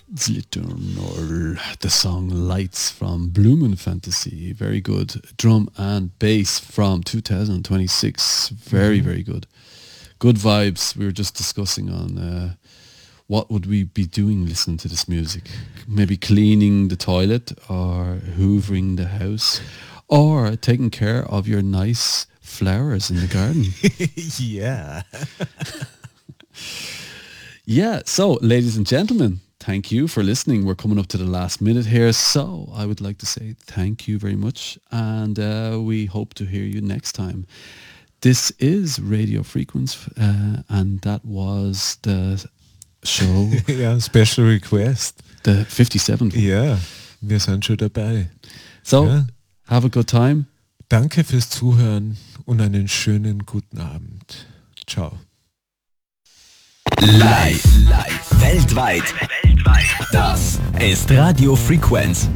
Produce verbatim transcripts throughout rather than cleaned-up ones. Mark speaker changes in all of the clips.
Speaker 1: Sliternor, the song Lights from Bloomin' Fantasy, very good. Drum and bass from two thousand twenty-six, very, mm-hmm. very good. Good vibes. We were just discussing on uh, what would we be doing listening to this music. Maybe cleaning the toilet or hoovering the house or taking care of your nice flowers in the garden.
Speaker 2: Yeah.
Speaker 1: Yeah, so ladies and gentlemen, thank you for listening. We're coming up to the last minute here, so I would like to say thank you very much, and uh, we hope to hear you next time. This is Radio Frequenz, uh, and that was the show.
Speaker 2: Ja, Special Request.
Speaker 1: The fifty-seventh.
Speaker 2: Ja, wir sind schon dabei.
Speaker 1: So,
Speaker 2: ja.
Speaker 1: Have a good time.
Speaker 2: Danke fürs Zuhören und einen schönen guten Abend. Ciao.
Speaker 3: Live, live, weltweit. weltweit. Das ist Radio Frequenz.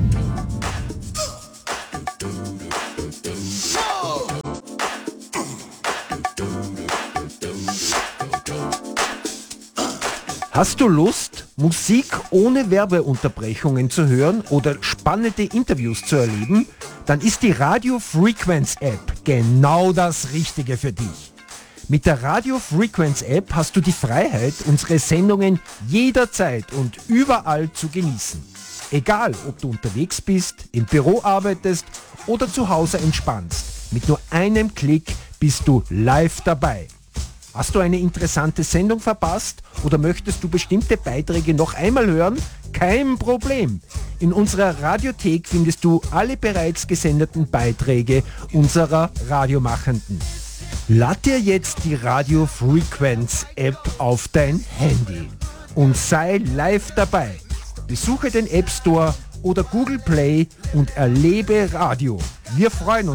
Speaker 4: Hast du Lust, Musik ohne Werbeunterbrechungen zu hören oder spannende Interviews zu erleben? Dann ist die Radio Frequenz App genau das Richtige für dich. Mit der Radio Frequenz App hast du die Freiheit, unsere Sendungen jederzeit und überall zu genießen. Egal, ob du unterwegs bist, im Büro arbeitest oder zu Hause entspannst. Mit nur einem Klick bist du live dabei. Hast du eine interessante Sendung verpasst oder möchtest du bestimmte Beiträge noch einmal hören? Kein Problem. In unserer Radiothek findest du alle bereits gesendeten Beiträge unserer Radiomachenden. Lad dir jetzt die Radio Frequenz App auf dein Handy und sei live dabei. Besuche den App Store oder Google Play und erlebe Radio. Wir freuen uns.